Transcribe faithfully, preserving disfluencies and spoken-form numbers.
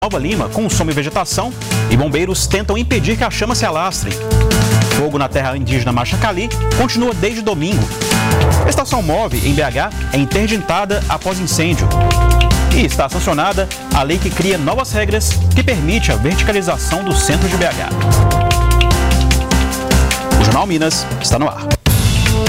Nova Lima consome vegetação e bombeiros tentam impedir que a chama se alastre. Fogo na terra indígena Machacali continua desde domingo. Estação Move, em B H, é interditada após incêndio. E está sancionada a lei que cria novas regras que permite a verticalização do centro de B H. O Jornal Minas está no ar.